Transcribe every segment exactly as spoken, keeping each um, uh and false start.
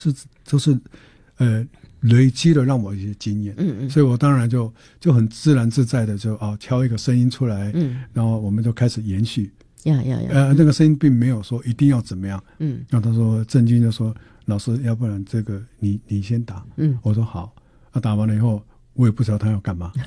是就是呃累积了让我一些经验，嗯嗯，所以我当然就就很自然自在的就啊敲一个声音出来，嗯，然后我们就开始延续， 呀呀呀， 呃，那个声音并没有说一定要怎么样， 嗯， 然后他说郑钧就说老师，要不然这个你你先打，嗯，我说好，他、啊、打完了以后。我也不知道他要干嘛，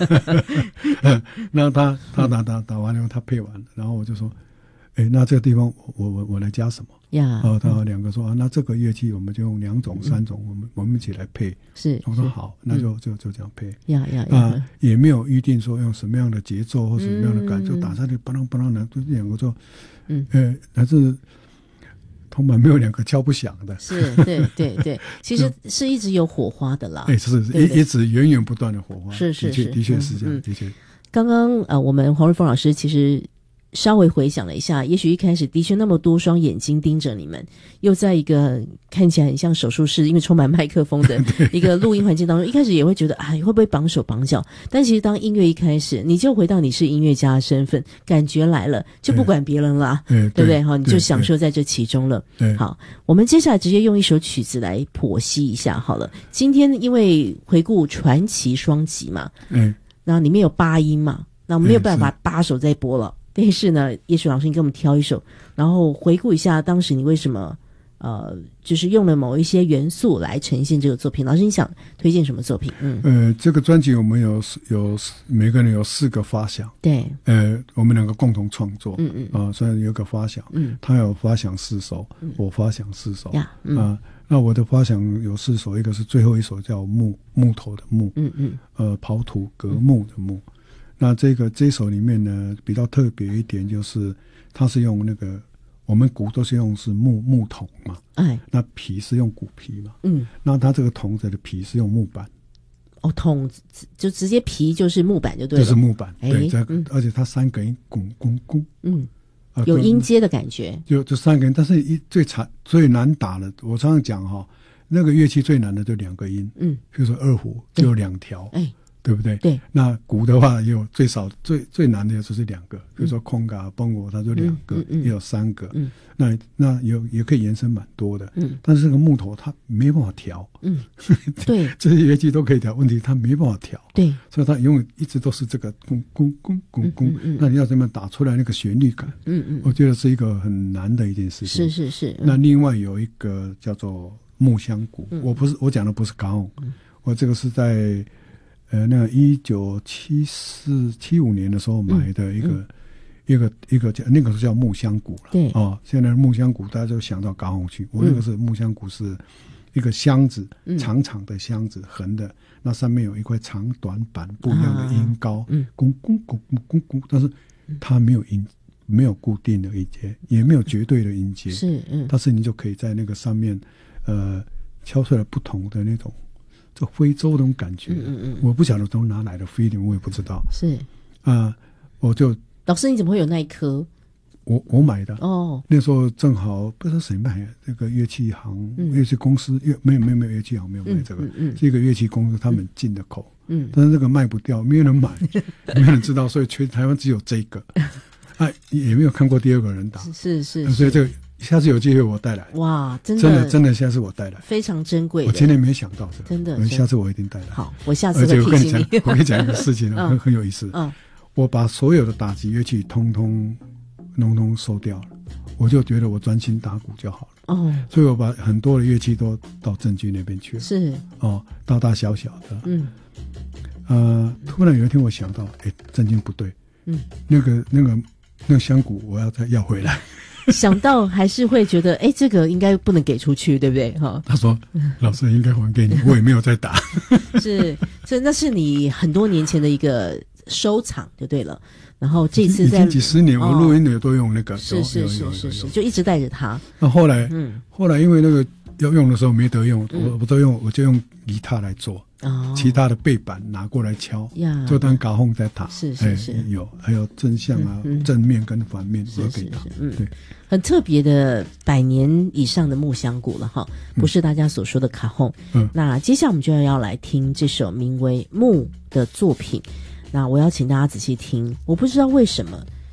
那他他打打打完了以后，他配完了，然后我就说，哎，那这个地方我我我来加什么？ 呀， 哦，他两个说啊，那这个乐器我们就用两种、三种，我们我们一起来配。 是， 我说好，那就就就这样配。 呀呀啊，也没有预定说用什么样的节奏或什么样的感，就打下去，不啷不啷的，就两个就，嗯，呃，还是。铜板没有两个敲不响的， 是，对对对，其实是一直有火花的啦。 哎，是一一直源源不断的火花， 是是是， 的确是这样，的确。 刚刚呃，我们黄瑞丰老师其实稍微回想了一下，也许一开始的确那么多双眼睛盯着你们，又在一个看起来很像手术室，因为充满麦克风的一个录音环境当中，一开始也会觉得啊，会不会绑手绑脚？但其实当音乐一开始，你就回到你是音乐家的身份，感觉来了，就不管别人啦，对不对？好，你就享受在这其中了。好，我们接下来直接用一首曲子来剖析一下好了。今天因为回顾传奇双集嘛，嗯，那里面有八音嘛，那我们没有办法八首再播了。但是呢，也许老师你给我们挑一首，然后回顾一下当时你为什么呃，就是用了某一些元素来呈现这个作品。老师你想推荐什么作品？嗯， 呃，这个专辑我们有有每个人有四个发想， 对， 呃，我们两个共同创作， 嗯嗯， 啊、呃，所以有个发想，嗯，他有发想四首，嗯、我发想四首， 呀，嗯、 呃，那我的发想有四首，一个是最后一首叫木木头的木， 嗯嗯， 呃，刨土革木的木。嗯，那这个这首里面呢，比较特别一点就是，它是用那个我们鼓都是用是木木桶嘛， 哎， 那皮是用鼓皮嘛， 嗯， 那它这个桶子的皮是用木板， 哦，桶就直接皮就是木板就对了， 就是木板， 哎、 对，这、 嗯、 而且它三个音拱拱拱， 嗯，呃、有音阶的感觉， 就这三个音，但是一最惨最难打的，我常常讲哈，那个乐器最难的就两个音，嗯，比如说二胡就有两条，哎。对不对？ 对。 那鼓的话，也有最少最最难的就是两个，比如说空嘎、邦鼓，它就两个， 嗯嗯嗯、 也有三个。 嗯。 那那有也可以延伸蛮多的。 嗯。 但是这个木头它没办法调。 嗯。对。 这些乐器都可以调，问题它没办法调。 对。 所以它永远一直都是这个咚咚咚咚咚。那你要怎么打出来那个旋律感？ 嗯嗯。 我觉得是一个很难的一件事情。 是是是。 嗯、那另外有一个叫做木箱鼓， 嗯、 我不是我讲的不是卡翁，嗯、我这个是在。呃，那个一九七四七五年的时候买的一个、嗯嗯、一个一个叫那个是叫木箱鼓了， 对哦，现在木箱鼓大家就想到高雄去，我那个是木箱鼓是一个箱子，嗯、长长的箱子，横的，那上面有一块长短板不一样的音高，嗯，咕咕咕咕咕咕，但是它没有音，没有固定的音阶，也没有绝对的音阶， 是，嗯， 但是你就可以在那个上面，呃，敲出来不同的那种。这非洲那种感觉，嗯嗯嗯，我不晓得从哪来的 feeling， 我也不知道。 是啊、呃，我就老师，你怎么会有那一颗？ 我我买的哦， 那时候正好不知道谁买的，这个乐器行、嗯、乐器公司乐没有没有没有乐器行没有卖这个，嗯嗯嗯、这个乐器公司他们进的口，嗯，但是这个卖不掉，没有人买，没有人知道，所以全台湾只有这个，哎、啊，也没有看过第二个人打， 是是是， 所以这个。下次有机会我带来， 哇，真的真的真的，下次我带来， 非常珍贵的。 我今天没想到这个， 真的， 下次我一定带来。 好，我下次会提醒你。 而且我跟你讲，我跟你讲一个事情，很、嗯、很有意思。嗯，我把所有的打击乐器通通通通收掉了，我就觉得我专心打鼓就好了。哦，所以我把很多的乐器都到郑钧那边去了。 是哦，大大小小的。 嗯， 呃，突然有一天我想到，哎，郑钧不对， 嗯， 那个那个那个香鼓我要再要回来。 想到还是会觉得，哎，这个应该不能给出去，对不对？哈， 他说：“老师应该还给你，我也没有再打。” 是，这那是你很多年前的一个收藏，就对了。然后这次在已经几十年，我录音的都用那个，哦、 是是是是是，就一直带着它。 那后来， 嗯， 后来因为那个要用的时候没得用，嗯、我我都用，我就用吉他来做。哦，其他的背板拿过来敲，就当嘎轰在打。 是是是， 哎、有还有正向啊、嗯，正面跟反面都可以打。 嗯， 对， 很特别的百年以上的木箱鼓了哈，不是大家所说的卡轰。嗯，那接下来我们就要来听这首名为《木》的作品。那我要请大家仔细听，我不知道为什么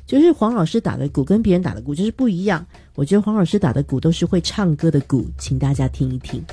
就是黄老师打的鼓跟别人打的鼓就是不一样。我觉得黄老师打的鼓都是会唱歌的鼓，请大家听一听。